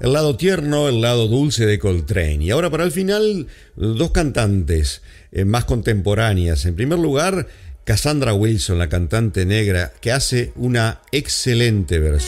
El lado tierno, el lado dulce de Coltrane. Y ahora para el final, dos cantantes más contemporáneas. En primer lugar, Cassandra Wilson, la cantante negra, que hace una excelente versión.